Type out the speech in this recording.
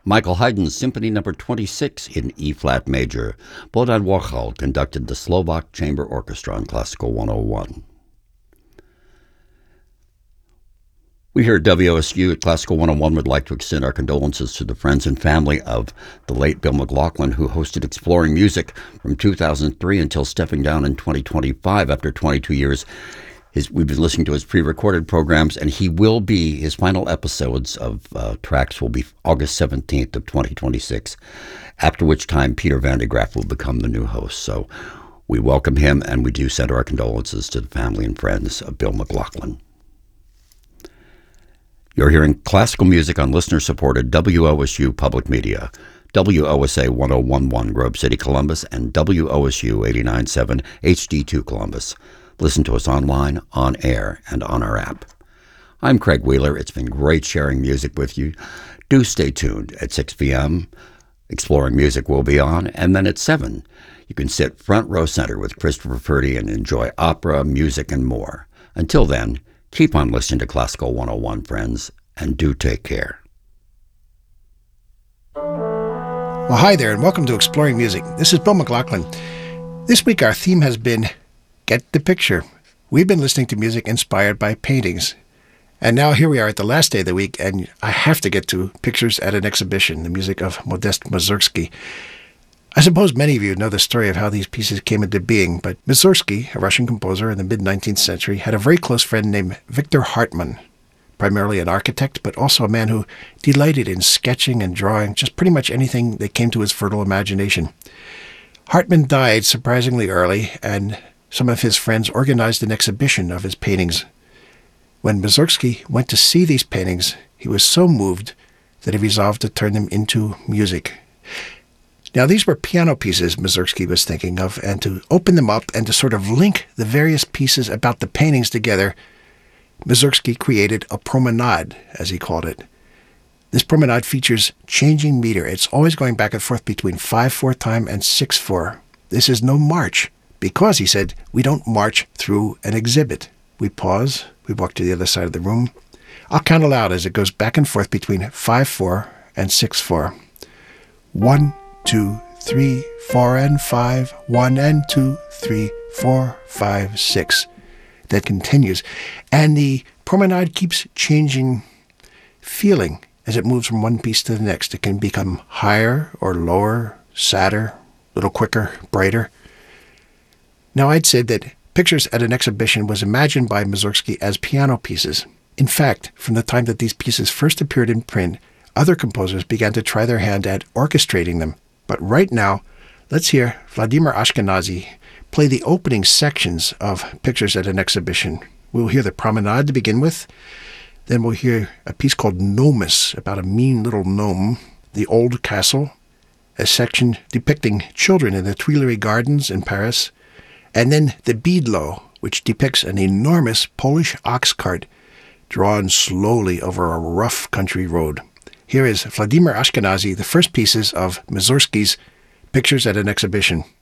Michael Haydn's Symphony No. 26 in E-flat major. Bohdan Warchal conducted the Slovak Chamber Orchestra on Classical 101. We here at WOSU at Classical 101 would like to extend our condolences to the friends and family of the late Bill McLaughlin, who hosted Exploring Music from 2003 until stepping down in 2025 after 22 years. We've been listening to his pre-recorded programs, and his final episodes of tracks will be August 17th of 2026, after which time Peter Van de Graaff will become the new host. So we welcome him, and we do send our condolences to the family and friends of Bill McLaughlin. You're hearing classical music on listener-supported WOSU Public Media, WOSA 1011 Grove City, Columbus, and WOSU 89.7 HD2 Columbus. Listen to us online, on air, and on our app. I'm Craig Wheeler. It's been great sharing music with you. Do stay tuned. At 6 p.m., Exploring Music will be on, and then at 7, you can sit front row center with Christopher Purdy and enjoy opera, music, and more. Until then, keep on listening to Classical 101, friends, and do take care. Well, hi there, and welcome to Exploring Music. This is Bill McLaughlin. This week our theme has been Get the Picture. We've been listening to music inspired by paintings. And now here we are at the last day of the week, and I have to get to Pictures at an Exhibition, the music of Modest Mussorgsky. I suppose many of you know the story of how these pieces came into being, but Mussorgsky, a Russian composer in the mid-19th century, had a very close friend named Victor Hartmann, primarily an architect, but also a man who delighted in sketching and drawing just pretty much anything that came to his fertile imagination. Hartmann died surprisingly early, and some of his friends organized an exhibition of his paintings. When Mussorgsky went to see these paintings, he was so moved that he resolved to turn them into music. Now, these were piano pieces Mussorgsky was thinking of, and to open them up and to sort of link the various pieces about the paintings together, Mussorgsky created a promenade, as he called it. This promenade features changing meter. It's always going back and forth between 5/4 time and 6/4. This is no march, because, he said, we don't march through an exhibit. We pause, we walk to the other side of the room. I'll count aloud as it goes back and forth between 5/4 and 6/4. 1, 2, 3, 4, and 5. 1 and 2, 3, 4, 5, 6. That continues. And the promenade keeps changing feeling as it moves from one piece to the next. It can become higher or lower, sadder, a little quicker, brighter. Now, I'd said that Pictures at an Exhibition was imagined by Mussorgsky as piano pieces. In fact, from the time that these pieces first appeared in print, other composers began to try their hand at orchestrating them. But right now, let's hear Vladimir Ashkenazy play the opening sections of Pictures at an Exhibition. We'll hear the promenade to begin with. Then we'll hear a piece called Gnomus, about a mean little gnome, the Old Castle, a section depicting children in the Tuileries Gardens in Paris, and then the Bydlo, which depicts an enormous Polish ox cart drawn slowly over a rough country road. Here is Vladimir Ashkenazy, the first pieces of Mussorgsky's Pictures at an Exhibition.